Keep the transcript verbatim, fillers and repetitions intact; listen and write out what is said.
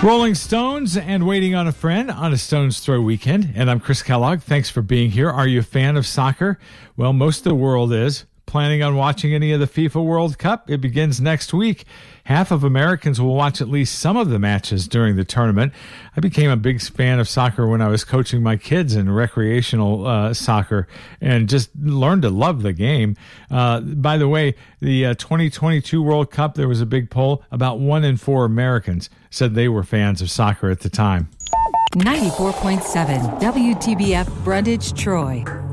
Rolling Stones and Waiting on a Friend on a Stone's Throw weekend. And I'm Chris Kellogg. Thanks for being here. Are you a fan of soccer? Well, most of the world is. Planning on watching any of the FIFA World Cup? It begins next week. Half of Americans will watch at least some of the matches during the tournament. I became a big fan of soccer when I was coaching my kids in recreational uh, soccer and just learned to love the game. Uh, by the way, the uh, twenty twenty-two World Cup, there was a big poll. About one in four Americans said they were fans of soccer at the time. ninety-four point seven W T B F Brundage, Troy.